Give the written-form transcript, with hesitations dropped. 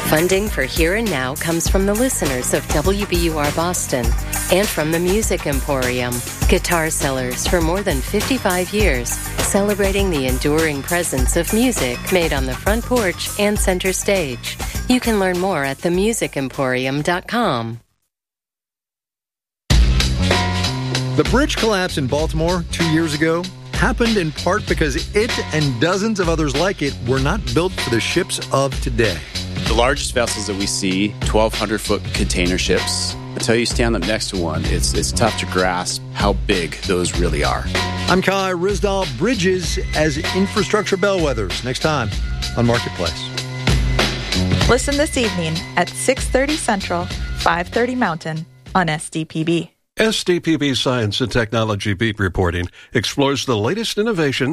Funding for Here and Now comes from the listeners of WBUR Boston and from the Music Emporium, guitar sellers for more than 55 years, celebrating the enduring presence of music made on the front porch and center stage. You can learn more at themusicemporium.com. The bridge collapse in Baltimore 2 years ago happened in part because it and dozens of others like it were not built for the ships of today. The largest vessels that we see, 1,200-foot container ships. Until you stand up next to one, it's tough to grasp how big those really are. I'm Kai Rizdal. Bridges as infrastructure bellwethers. Next time on Marketplace. Listen this evening at 6:30 Central, 5:30 Mountain on SDPB. SDPB Science and Technology Beat Reporting explores the latest innovation